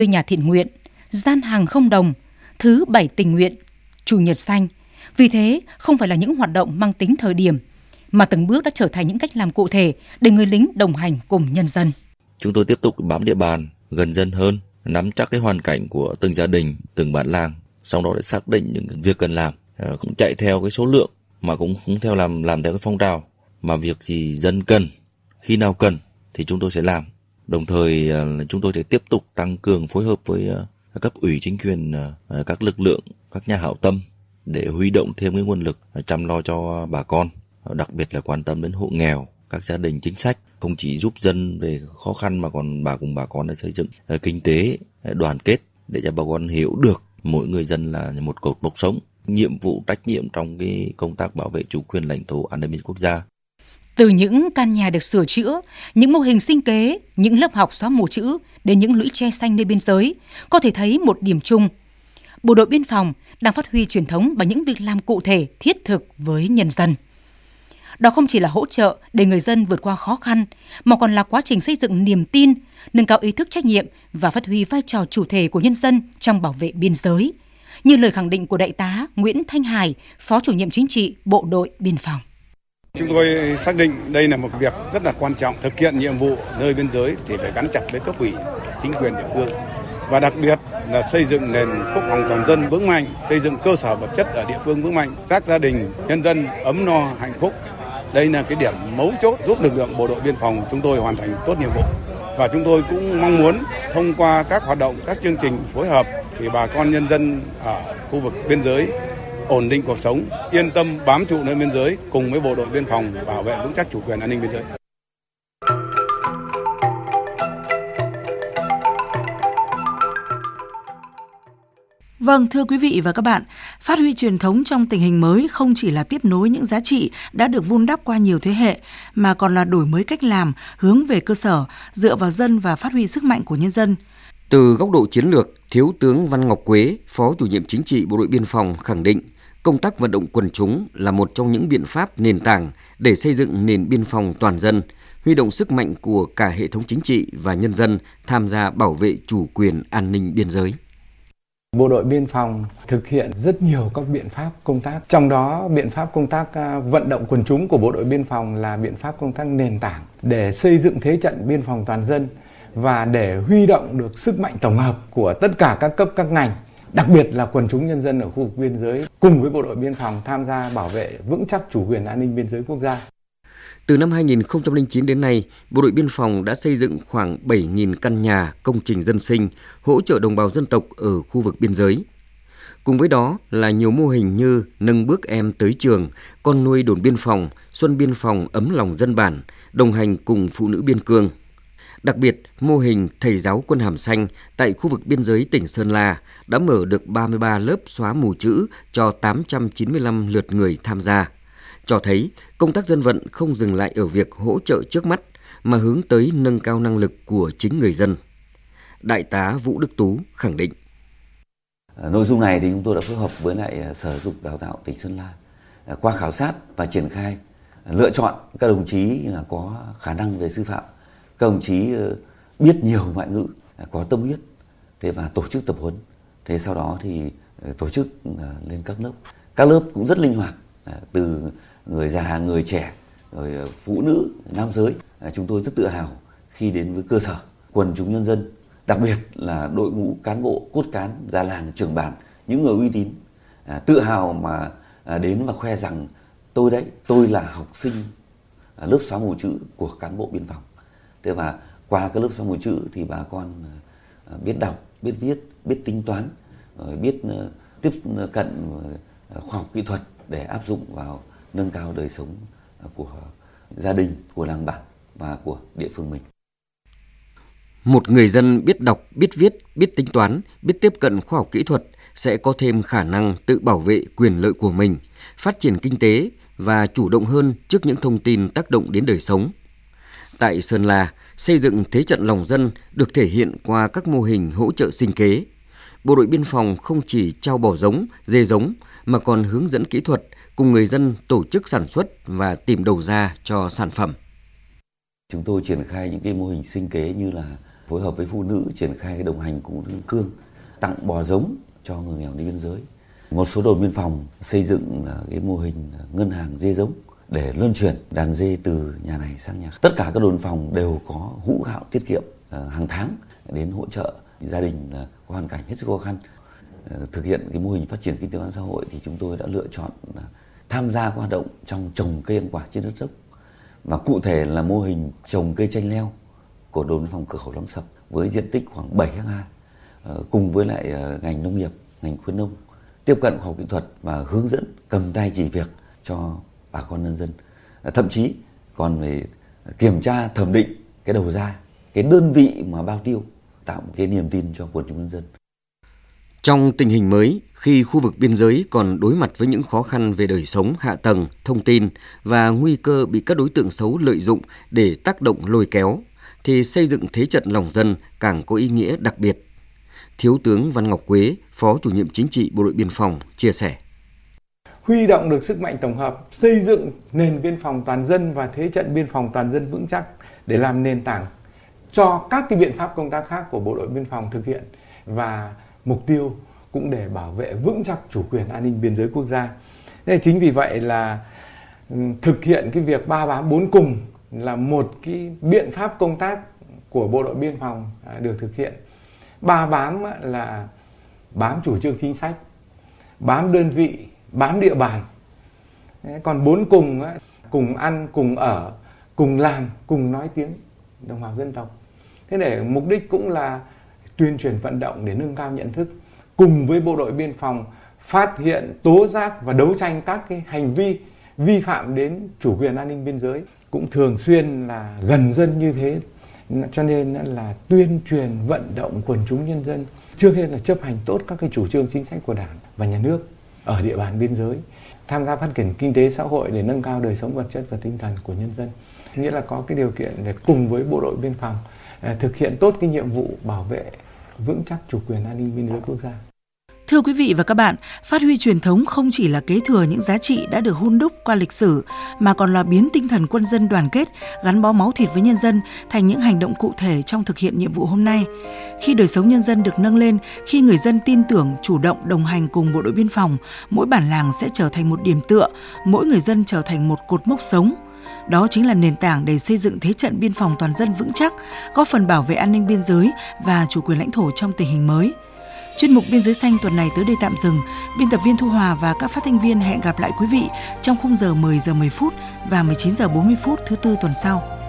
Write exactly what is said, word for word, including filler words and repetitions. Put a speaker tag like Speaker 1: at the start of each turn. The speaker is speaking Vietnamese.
Speaker 1: nhà thiện nguyện, gian hàng không đồng, thứ bảy tình nguyện, chủ nhật xanh. Vì thế, không phải là những hoạt động mang tính thời điểm, mà từng bước đã trở thành những cách làm cụ thể để người lính đồng hành cùng nhân dân.
Speaker 2: Chúng tôi tiếp tục bám địa bàn, gần dân hơn, nắm chắc cái hoàn cảnh của từng gia đình, từng bản làng, sau đó để xác định những việc cần làm, không chạy theo cái số lượng mà cũng không theo làm làm theo cái phong trào, mà việc gì dân cần, khi nào cần thì chúng tôi sẽ làm. Đồng thời chúng tôi sẽ tiếp tục tăng cường phối hợp với cấp ủy chính quyền, các lực lượng, các nhà hảo tâm để huy động thêm cái nguồn lực chăm lo cho bà con, đặc biệt là quan tâm đến hộ nghèo, các gia đình chính sách, không chỉ giúp dân về khó khăn mà còn bà cùng bà con để xây dựng kinh tế đoàn kết để cho bà con hiểu được mỗi người dân là một cột mốc sống, nhiệm vụ trách nhiệm trong cái công tác bảo vệ chủ quyền lãnh thổ, an ninh biên giới quốc gia.
Speaker 1: Từ những căn nhà được sửa chữa, những mô hình sinh kế, những lớp học xóa mù chữ đến những lũy tre xanh nơi biên giới, có thể thấy một điểm chung. Bộ đội biên phòng đang phát huy truyền thống bằng những việc làm cụ thể, thiết thực với nhân dân. Đó không chỉ là hỗ trợ để người dân vượt qua khó khăn, mà còn là quá trình xây dựng niềm tin, nâng cao ý thức trách nhiệm và phát huy vai trò chủ thể của nhân dân trong bảo vệ biên giới, như lời khẳng định của Đại tá Nguyễn Thanh Hải, Phó Chủ nhiệm Chính trị Bộ đội Biên phòng.
Speaker 3: Chúng tôi xác định đây là một việc rất là quan trọng. Thực hiện nhiệm vụ nơi biên giới thì phải gắn chặt với cấp ủy, chính quyền địa phương. Và đặc biệt là xây dựng nền quốc phòng toàn dân vững mạnh, xây dựng cơ sở vật chất ở địa phương vững mạnh, các gia đình, nhân dân ấm no, hạnh phúc. Đây là cái điểm mấu chốt giúp lực lượng bộ đội biên phòng chúng tôi hoàn thành tốt nhiệm vụ. Và chúng tôi cũng mong muốn thông qua các hoạt động, các chương trình phối hợp thì bà con nhân dân ở khu vực biên giới ổn định cuộc sống, yên tâm bám trụ nơi biên giới cùng với bộ đội biên phòng bảo vệ vững chắc chủ quyền an ninh biên giới.
Speaker 4: Vâng, thưa quý vị và các bạn, phát huy truyền thống trong tình hình mới không chỉ là tiếp nối những giá trị đã được vun đắp qua nhiều thế hệ, mà còn là đổi mới cách làm, hướng về cơ sở, dựa vào dân và phát huy sức mạnh của nhân dân.
Speaker 5: Từ góc độ chiến lược, Thiếu tướng Văn Ngọc Quế, Phó Chủ nhiệm Chính trị Bộ đội Biên phòng khẳng định công tác vận động quần chúng là một trong những biện pháp nền tảng để xây dựng nền biên phòng toàn dân, huy động sức mạnh của cả hệ thống chính trị và nhân dân tham gia bảo vệ chủ quyền an ninh biên giới.
Speaker 6: Bộ đội biên phòng thực hiện rất nhiều các biện pháp công tác, trong đó biện pháp công tác vận động quần chúng của bộ đội biên phòng là biện pháp công tác nền tảng để xây dựng thế trận biên phòng toàn dân và để huy động được sức mạnh tổng hợp của tất cả các cấp các ngành, đặc biệt là quần chúng nhân dân ở khu vực biên giới cùng với bộ đội biên phòng tham gia bảo vệ vững chắc chủ quyền an ninh biên giới quốc gia.
Speaker 5: Từ năm hai nghìn không trăm lẻ chín đến nay, Bộ đội Biên phòng đã xây dựng khoảng bảy nghìn căn nhà, công trình dân sinh, hỗ trợ đồng bào dân tộc ở khu vực biên giới. Cùng với đó là nhiều mô hình như nâng bước em tới trường, con nuôi đồn biên phòng, xuân biên phòng ấm lòng dân bản, đồng hành cùng phụ nữ biên cương. Đặc biệt, mô hình thầy giáo quân hàm xanh tại khu vực biên giới tỉnh Sơn La đã mở được ba mươi ba lớp xóa mù chữ cho tám trăm chín mươi lăm lượt người tham gia, cho thấy công tác dân vận không dừng lại ở việc hỗ trợ trước mắt mà hướng tới nâng cao năng lực của chính người dân. Đại tá Vũ Đức Tú khẳng định.
Speaker 7: Nội dung này thì chúng tôi đã phối hợp với lại Sở Giáo dục Đào tạo tỉnh Sơn La qua khảo sát và triển khai, lựa chọn các đồng chí là có khả năng về sư phạm, các đồng chí biết nhiều ngoại ngữ, có tâm huyết, thế và tổ chức tập huấn. Thế sau đó thì tổ chức lên các lớp. Các lớp cũng rất linh hoạt, từ người già, người trẻ, rồi phụ nữ, nam giới. Chúng tôi rất tự hào khi đến với cơ sở, quần chúng nhân dân, đặc biệt là đội ngũ cán bộ, cốt cán, già làng, trưởng bản, những người uy tín, tự hào mà đến và khoe rằng tôi đấy, tôi là học sinh lớp xóa mù chữ của cán bộ biên phòng. Thế và qua cái lớp xóa mù chữ thì bà con biết đọc, biết viết, biết tính toán, biết tiếp cận khoa học kỹ thuật để áp dụng vào nâng cao đời sống của gia đình, của làng bản và của địa phương mình.
Speaker 5: Một người dân biết đọc, biết viết, biết tính toán, biết tiếp cận khoa học kỹ thuật sẽ có thêm khả năng tự bảo vệ quyền lợi của mình, phát triển kinh tế và chủ động hơn trước những thông tin tác động đến đời sống. Tại Sơn La, xây dựng thế trận lòng dân được thể hiện qua các mô hình hỗ trợ sinh kế. Bộ đội biên phòng không chỉ trao bò giống, dê giống mà còn hướng dẫn kỹ thuật cùng người dân tổ chức sản xuất và tìm đầu ra cho sản phẩm.
Speaker 7: Chúng tôi triển khai những cái mô hình sinh kế như là phối hợp với phụ nữ triển khai cái đồng hành cùng đơn cương, tặng bò giống cho người nghèo nơi biên giới. Một số đồn biên phòng xây dựng là cái mô hình ngân hàng dê giống để luân chuyển đàn dê từ nhà này sang nhà khác. Tất cả các đồn phòng đều có hũ gạo tiết kiệm hàng tháng đến hỗ trợ gia đình có hoàn cảnh hết sức khó khăn. Thực hiện cái mô hình phát triển kinh tế xã hội thì chúng tôi đã lựa chọn tham gia các hoạt động trong trồng cây ăn quả trên đất dốc, và cụ thể là mô hình trồng cây chanh leo của đồn biên phòng cửa khẩu Lóng Sập với diện tích khoảng bảy héc ta, cùng với lại ngành nông nghiệp, ngành khuyến nông tiếp cận khoa học kỹ thuật và hướng dẫn cầm tay chỉ việc cho bà con nhân dân, thậm chí còn phải kiểm tra thẩm định cái đầu ra, cái đơn vị mà bao tiêu, tạo một cái niềm tin cho quần chúng nhân dân.
Speaker 5: Trong tình hình mới, khi khu vực biên giới còn đối mặt với những khó khăn về đời sống, hạ tầng, thông tin và nguy cơ bị các đối tượng xấu lợi dụng để tác động lôi kéo, thì xây dựng thế trận lòng dân càng có ý nghĩa đặc biệt. Thiếu tướng Văn Ngọc Quế, Phó Chủ nhiệm Chính trị Bộ đội Biên phòng chia sẻ.
Speaker 6: Huy động được sức mạnh tổng hợp, xây dựng nền biên phòng toàn dân và thế trận biên phòng toàn dân vững chắc để làm nền tảng cho các cái biện pháp công tác khác của Bộ đội Biên phòng thực hiện, và mục tiêu cũng để bảo vệ vững chắc chủ quyền an ninh biên giới quốc gia. Nên chính vì vậy là thực hiện cái việc ba bám bốn cùng là một cái biện pháp công tác của Bộ đội Biên phòng được thực hiện. Ba bám là bám chủ trương chính sách, bám đơn vị, bám địa bàn. Còn bốn cùng, cùng ăn, cùng ở, cùng làm, cùng nói tiếng đồng bào dân tộc. Thế để mục đích cũng là tuyên truyền vận động để nâng cao nhận thức, cùng với Bộ đội Biên phòng phát hiện, tố giác và đấu tranh các cái hành vi vi phạm đến chủ quyền an ninh biên giới. Cũng thường xuyên là gần dân như thế, cho nên là tuyên truyền vận động quần chúng nhân dân trước hết là chấp hành tốt các cái chủ trương chính sách của Đảng và Nhà nước ở địa bàn biên giới, tham gia phát triển kinh tế xã hội để nâng cao đời sống vật chất và tinh thần của nhân dân. Nghĩa là có cái điều kiện để cùng với Bộ đội Biên phòng thực hiện tốt cái nhiệm vụ bảo vệ vững chắc chủ quyền an ninh biên giới quốc gia.
Speaker 4: Thưa quý vị và các bạn, phát huy truyền thống không chỉ là kế thừa những giá trị đã được hun đúc qua lịch sử, mà còn là biến tinh thần quân dân đoàn kết, gắn bó máu thịt với nhân dân thành những hành động cụ thể trong thực hiện nhiệm vụ hôm nay. Khi đời sống nhân dân được nâng lên, khi người dân tin tưởng, chủ động đồng hành cùng Bộ đội Biên phòng, mỗi bản làng sẽ trở thành một điểm tựa, mỗi người dân trở thành một cột mốc sống. Đó chính là nền tảng để xây dựng thế trận biên phòng toàn dân vững chắc, góp phần bảo vệ an ninh biên giới và chủ quyền lãnh thổ trong tình hình mới. Chuyên mục Biên giới xanh tuần này tới đây tạm dừng. Biên tập viên Thu Hòa và các phát thanh viên hẹn gặp lại quý vị trong khung giờ mười giờ mười phút và mười chín giờ bốn mươi phút thứ tư tuần sau.